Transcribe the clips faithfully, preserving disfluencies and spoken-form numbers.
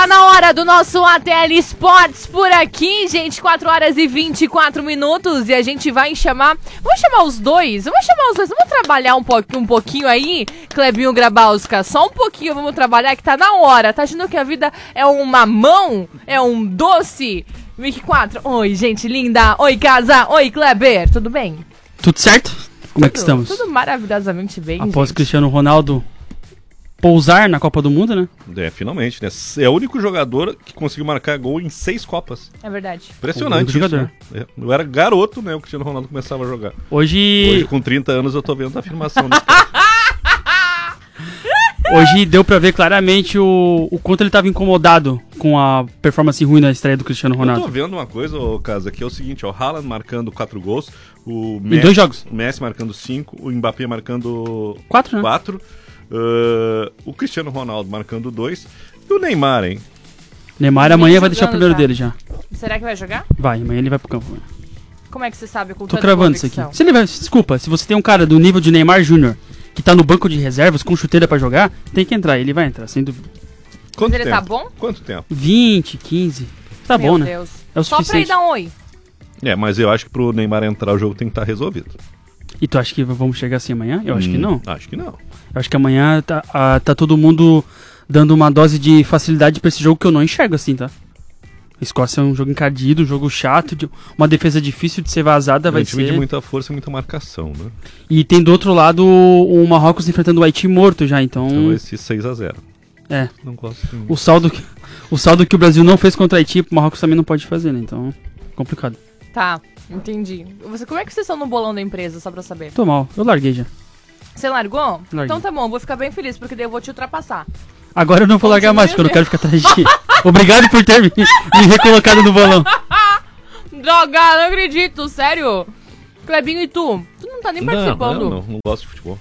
Tá na hora do nosso A T L Sports por aqui, gente. quatro horas e vinte e quatro minutos. E a gente vai chamar... Vamos chamar os dois? Vamos chamar os dois. Vamos trabalhar um, po... um pouquinho aí, Clebinho Grabowska. Só um pouquinho vamos trabalhar que tá na hora. Tá achando que a vida é um mamão? É um doce? vinte e quatro. Oi, gente linda. Oi, casa. Oi, Kleber. Tudo bem? Tudo certo? Como tudo, é que estamos? Tudo maravilhosamente bem, Após gente. Cristiano Ronaldo pousar na Copa do Mundo, né? É, finalmente, né? É o único jogador que conseguiu marcar gol em seis Copas. É verdade. Impressionante isso, jogador. Né? É, eu era garoto, né? O Cristiano Ronaldo começava a jogar. Hoje... Hoje, com trinta anos, eu tô vendo a afirmação desse cara. Hoje deu pra ver claramente o, o quanto ele tava incomodado com a performance ruim na estreia do Cristiano Ronaldo. Eu tô vendo uma coisa, ô, Casa, que é o seguinte, ó, o Haaland marcando quatro gols, o Em Messi, dois jogos. o Messi marcando cinco, o Mbappé marcando Quatro, né? quatro, uh, o Cristiano Ronaldo marcando dois, e o Neymar, hein? Neymar Nem amanhã vai deixar o jogando primeiro já. dele já. Será que vai jogar? Vai, amanhã ele vai pro campo. Como é que você sabe? Com Tô tanta cravando isso convicção? aqui. Se ele vai, desculpa, se você tem um cara do nível de Neymar Júnior que tá no banco de reservas com chuteira pra jogar, tem que entrar, ele vai entrar, sem dúvida. Quanto Mas ele tempo? tá bom? Quanto tempo? vinte, quinze. Tá Meu bom, né? Deus. É o Só pra ir suficiente. dar um oi. É, mas eu acho que pro Neymar entrar o jogo tem que estar resolvido. E tu acha que vamos chegar assim amanhã? Eu acho que Hum, não. Acho que não. Eu acho que amanhã tá, ah, tá todo mundo dando uma dose de facilidade pra esse jogo que eu não enxergo assim, tá? A Escócia é um jogo encardido, um jogo chato, de- uma defesa difícil de ser vazada, É vai um time ser... de muita força e muita marcação, né? E tem do outro lado o Marrocos enfrentando o Haiti morto já, então... Então esse seis a zero. É, Não gosto de... o saldo, que, o saldo que o Brasil não fez contra o Haiti, o Marrocos também não pode fazer, né? Então, complicado. Tá, entendi. Você, como é que vocês estão no bolão da empresa, só pra eu saber? Tô mal, eu larguei já. Você largou? Larguei. Então tá bom, vou ficar bem feliz, porque daí eu vou te ultrapassar. Agora eu não vou largar Continue mais, porque eu não mesmo. quero ficar atrás de ti. Obrigado por ter me, me recolocado no bolão. Droga, não acredito, sério. Clebinho, e tu? Tu não tá nem Não, participando. não, não, não gosto de futebol.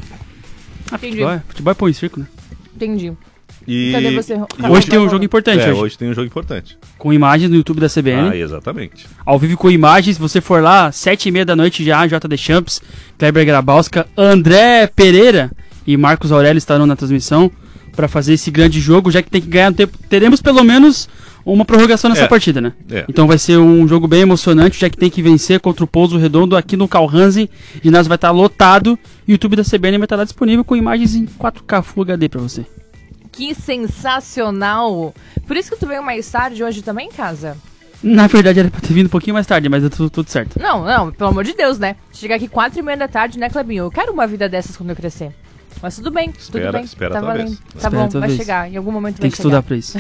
Ah, Entendi. futebol, é, futebol é pão e circo, né? Entendi. E... Cadê você? e Tá, Hoje vai, tem um vai, jogo vai. importante, É, hoje. hoje tem um jogo importante. Com imagens no YouTube da C B N. Ah, exatamente. Ao vivo com imagens, se você for lá, sete e meia da noite já, J D Champs, Kleber Grabowska, André Pereira e Marcos Aurélio estarão na transmissão para fazer esse grande jogo, já que tem que ganhar um tempo. Teremos pelo menos uma prorrogação nessa É. partida, né? É. Então vai ser um jogo bem emocionante, já que tem que vencer contra o Pouso Redondo aqui no Calhansen. O ginásio vai estar lotado e o YouTube da C B N vai estar lá disponível com imagens em quatro K Full H D para você. Que sensacional. Por isso que tu veio mais tarde hoje também, casa? Na verdade era pra ter vindo um pouquinho mais tarde, mas deu tudo, tudo certo. Não, não, pelo amor de Deus, né? Chegar aqui quatro e meia da tarde, né, Clebinho? Eu quero uma vida dessas quando eu crescer. Mas tudo bem, Espera- tudo bem. espera tá a tua valendo. vez. Tá Espera bom, a tua vai vez. chegar. Em algum momento Tem vai que estudar chegar. pra isso.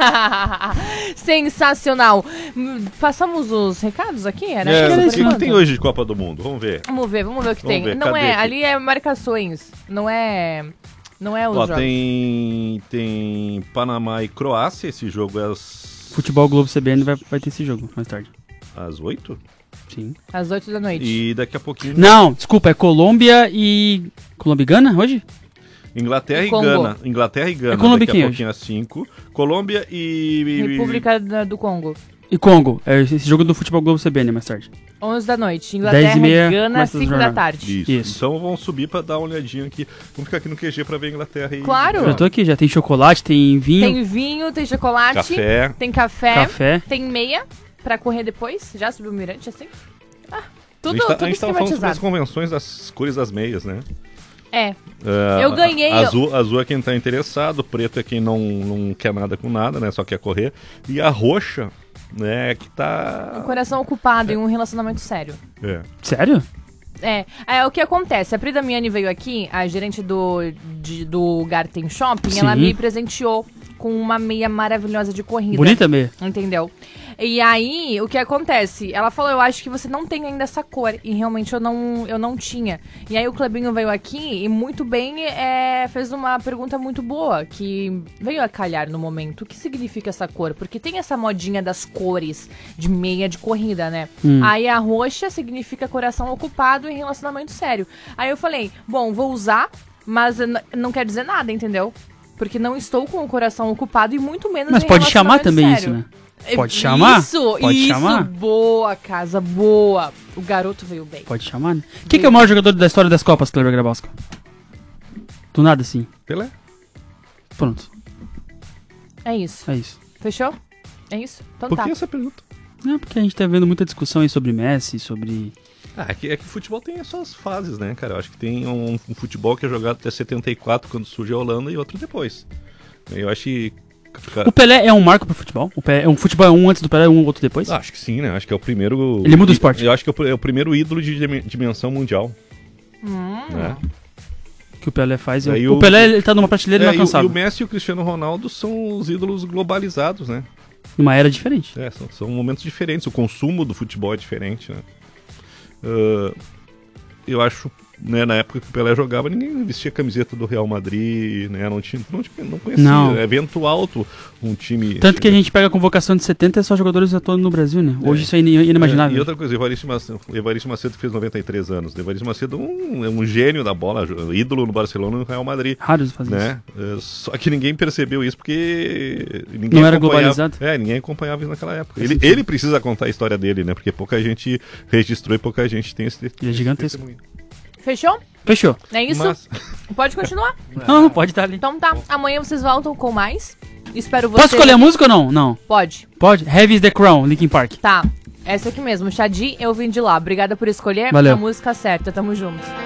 Sensacional. Hum, Passamos os recados aqui? Era É, isso o por que, que enquanto? tem hoje de Copa do Mundo? Vamos ver. Vamos ver, vamos ver o que Vamos tem. ver, Não cadê é, aqui? ali é marcações. Não é. Não é os Ó, jogos. tem, tem Panamá e Croácia. Esse jogo é às, Futebol Globo C B N vai, vai ter esse jogo mais tarde. às oito. Sim. Às oito da noite. E daqui a pouquinho... Não, desculpa, é Colômbia e. Colômbia e Gana hoje? Inglaterra E e, Congo. Gana. Inglaterra e Gana. É Colômbia daqui quem a pouquinho às cinco. Colômbia e... República da- do Congo. E Congo. É esse jogo do Futebol Globo C B N mais tarde. onze da noite. Inglaterra dez e meia, e Gana, começa o cinco da jornal. tarde. Isso. Isso. Então vamos subir pra dar uma olhadinha aqui. Vamos ficar aqui no Q G pra ver Inglaterra e... Claro. Eu tô aqui, já tem chocolate, tem vinho, Tem vinho, tem chocolate, Café. tem café, café. tem meia pra correr depois. Já subiu o mirante assim? Ah, A tudo, gente, tá, tudo a gente tava falando sobre as esquematizado. convenções das cores das meias, né? É, É, Eu ganhei- Azul, azul é quem tá interessado, preto é quem não, não quer nada com nada, né? Só quer correr. E a roxa, né, é que um tá... coração ocupado em um relacionamento sério. É. Sério? É, é o que acontece. A Pri Damiani veio aqui, a gerente do, de- do Garten Shopping, ela Sim. me presenteou com uma meia maravilhosa de corrida. Bonita meia. Entendeu? E aí, o que acontece? Ela falou, eu acho que você não tem ainda essa cor. E realmente eu não, eu não tinha. E aí o Clebinho veio aqui e muito bem é, fez uma pergunta muito boa, que veio a calhar no momento. O que significa essa cor? Porque tem essa modinha das cores de meia de corrida, né? Hum. Aí a roxa significa coração ocupado em relacionamento sério. Aí eu falei, bom, vou usar, mas n- não quer dizer nada, entendeu? Porque não estou com o coração ocupado e muito menos Mas em pode chamar relacionamento também sério. isso, né? Pode chamar? Isso, Pode isso, chamar? boa, casa, boa. O garoto veio bem. Pode chamar, né? Quem que é o maior jogador da história das Copas, Kleber Grabowska? Do nada, assim. Pelé. Pronto. É isso. É isso. Fechou? É isso? Então Por tá. que essa pergunta? Não, porque a gente tá vendo muita discussão aí sobre Messi, sobre... Ah, é que, é que o futebol tem as suas fases, né, cara? Eu acho que tem um, um futebol que é jogado até setenta e quatro, quando surge a Holanda, e outro depois. Eu acho que... Cara, O Pelé é um marco pro futebol? O Pelé, um futebol é um antes do Pelé e um outro depois? ah, acho que sim, né? Acho que é o primeiro... Ele muda o esporte. Eu acho que é o, é o primeiro ídolo de dim- dimensão mundial. Hum. Né? Que o Pelé faz. Aí o, o- o Pelé ele tá numa prateleira É, e, o, e inalcançável. o Messi e o Cristiano Ronaldo são os ídolos globalizados, né? Numa era diferente. É, são, são momentos diferentes. O consumo do futebol é diferente, né? Ah, eu acho, né, na época que o Pelé jogava, ninguém vestia a camiseta do Real Madrid, né? Não, tinha, não, tinha- não conhecia. Não. É evento alto um time... Tanto que a gente pega a convocação de setenta e é só jogadores atuando no Brasil, né? Hoje isso é in- inimaginável. É, e outra coisa, Evaristo Macedo, Evaristo Macedo fez noventa e três anos. Evaristo Macedo é um, é um gênio da bola, ídolo no Barcelona e no Real Madrid. Raros fazem isso. Né? É, só que ninguém percebeu isso porque ninguém Não era acompanhava- globalizado? É, ninguém acompanhava isso naquela época. Faz Ele, sentido. ele precisa contar a história dele, né? Porque pouca gente registrou e pouca gente tem esse. Ele é gigantesco. testemunho. Fechou? Fechou. É isso? Mas- Pode continuar? Não, pode estar ali. Então tá. Amanhã vocês voltam com mais. Espero você... Posso escolher a música ou não? Não. Pode. Pode? Heavy is the Crown, Linkin Park. Tá. Essa aqui mesmo. Xadi, eu vim de lá. Obrigada por escolher Valeu. a música certa. Tamo junto.